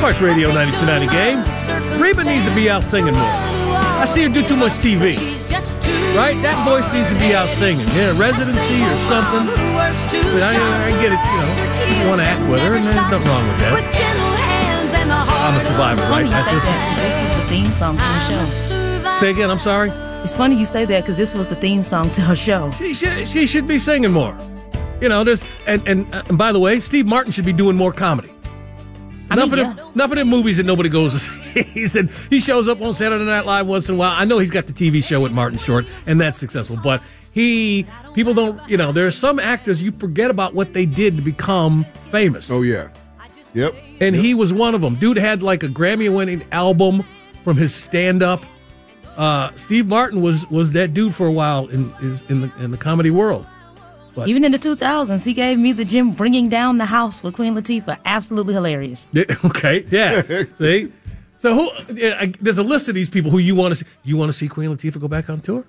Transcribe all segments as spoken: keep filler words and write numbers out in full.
Sports Radio ninety-two point nine Game. Reba needs to be out singing more. I see her do too much T V. Right? That voice needs to be out singing. Yeah, residency or something. But I, I get it, you know. You want to act with her, and there's nothing wrong with that. I'm a survivor, right? That's just this was the theme song to her show. Say again, I'm sorry? It's funny you say that because this was the theme song to her show. She should, she should be singing more. You know, there's, and, and, and by the way, Steve Martin should be doing more comedy. I Enough, mean, of yeah. them, enough of them movies that nobody goes to see. He said he shows up on Saturday Night Live once in a while. I know he's got the T V show with Martin Short, and that's successful. But he, people don't, you know, there are some actors you forget about what they did to become famous. Oh, yeah. Yep. And yep. he was one of them. Dude had like a Grammy-winning album from his stand-up. Uh, Steve Martin was was that dude for a while in in the in the comedy world. But, even in the two thousands, he gave me the gym Bringing Down the House with Queen Latifah. Absolutely hilarious. Okay, yeah. See, so who? Yeah, there's a list of these people who you want to see. You want to see Queen Latifah go back on tour?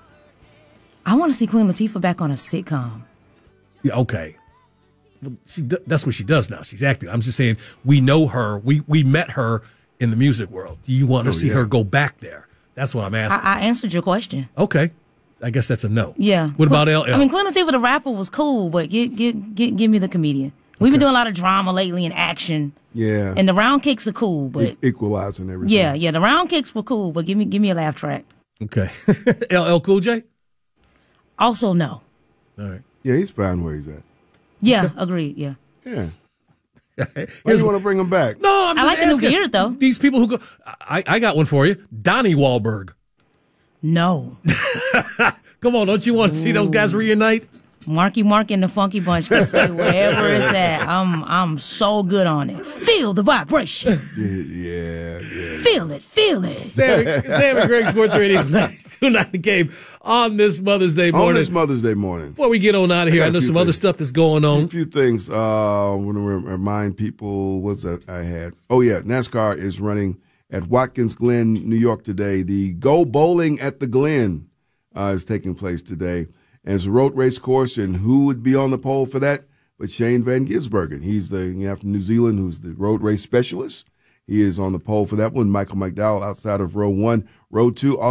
I want to see Queen Latifah back on a sitcom. Yeah, okay. Well, she, that's what she does now. She's acting. I'm just saying we know her. We we met her in the music world. Do you want to oh, see yeah. her go back there? That's what I'm asking. I, I answered your question. Okay. I guess that's a no. Yeah. What about L L? I mean, Queen Latifah, the rapper, was cool, but give, give, give, give me the comedian. We've been doing a lot of drama lately and action. Yeah. And the round kicks are cool, but e- equalizing everything. Yeah, yeah. The round kicks were cool, but give me give me a laugh track. Okay. L L Cool J? Also, no. All right. Yeah, he's fine where he's at. Yeah, agreed. Yeah. Yeah. Why do you want to bring him back? No, I'm I just like the new asking. beard, though. These people who go, I, I got one for you. Donnie Wahlberg. No. Come on, don't you want to see those guys reunite? Marky Mark and the Funky Bunch can stay wherever it's at. I'm I'm so good on it. Feel the vibration. Yeah, yeah. Feel it, feel it. Sam, Sam and Greg Sports Radio ninety-two point nine Game on this Mother's Day morning. On this Mother's Day morning. Before we get on out of here, I, I know some things. other stuff that's going on. A few things. Uh, I want to remind people, what's that I had? Oh, yeah, NASCAR is running at Watkins Glen, New York today. The Go Bowling at the Glen uh, is taking place today. And it's a road race course, and who would be on the pole for that but Shane Van Gisbergen? He's the, you know, from New Zealand, who's the road race specialist. He is on the pole for that one. Michael McDowell outside of row one. Row two,